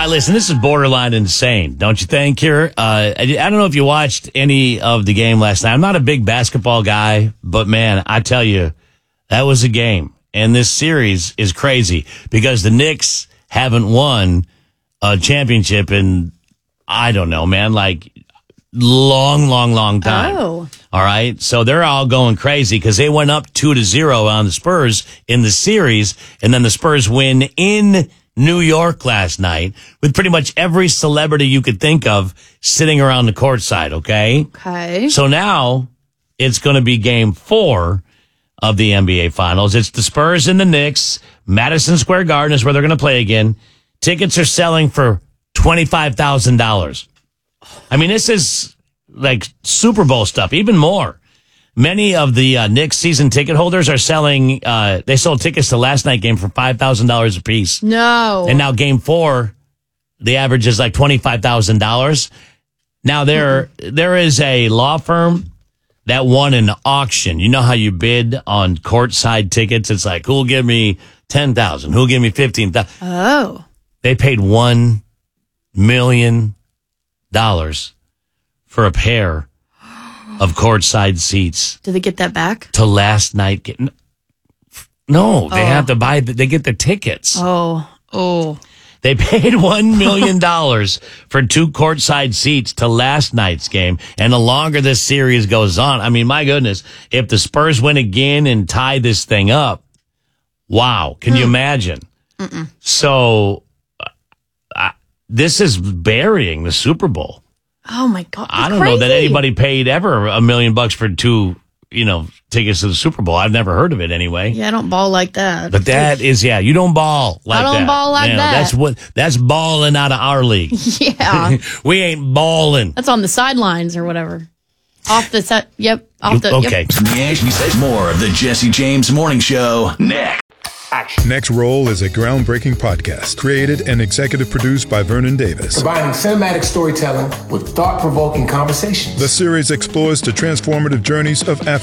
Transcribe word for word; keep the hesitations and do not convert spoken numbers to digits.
right, listen, this is borderline insane, don't you think, here? Uh, I, I don't know if you watched any of the game last night. I'm not a big basketball guy, but, man, I tell you, that was a game. And this series is crazy because the Knicks haven't won a championship in, I don't know, man, like long, long, long time. Oh. All right. So they're all going crazy because they went up two to zero on the Spurs in the series. And then the Spurs win in New York last night with pretty much every celebrity you could think of sitting around the courtside. Okay. Okay. So now it's going to be game four of the N B A Finals. It's the Spurs and the Knicks. Madison Square Garden is where they're going to play again. Tickets are selling for twenty-five thousand dollars. I mean, this is like Super Bowl stuff, even more. Many of the uh, Knicks season ticket holders are selling, uh, they sold tickets to last night's game for five thousand dollars a piece. No. And now game four, the average is like twenty-five thousand dollars. Now there, mm-hmm. there is a law firm that won an auction. You know how you bid on courtside tickets? It's like, who'll give me ten thousand dollars? Who'll give me fifteen thousand dollars? Oh. They paid one million dollars for a pair of courtside seats. Do they get that back? To last night. Get, no, they oh. have to buy, the, they get the tickets. Oh, oh. They paid one million dollars for two courtside seats to last night's game. And the longer this series goes on, I mean, my goodness, if the Spurs win again and tie this thing up, wow, can hmm. you imagine? Mm-mm. So uh, this is burying the Super Bowl. Oh, my God. I don't crazy. know that anybody paid ever a million bucks for two, you know, tickets to the Super Bowl. I've never heard of it anyway. Yeah, I don't ball like that. But that is, yeah, you don't ball like that. I don't that. ball like you know, that. That's what, that's balling out of our league. Yeah. We ain't balling. That's on the sidelines or whatever. Off the set. Yep. Off the. Okay. Yep. Yeah, she said more of the Jesse James Morning Show next. Action. Next Roll is a groundbreaking podcast created and executive produced by Vernon Davis. Combining cinematic storytelling with thought-provoking conversations. The series explores the transformative journeys of African